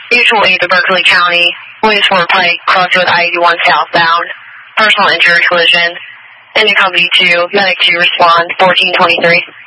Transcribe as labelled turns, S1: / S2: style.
S1: Mutual aid to Berkeley County. Williamsport Pike, crossing with I-81 southbound. Personal injury collision. Engine Company 2, Medic 2 respond, 1423.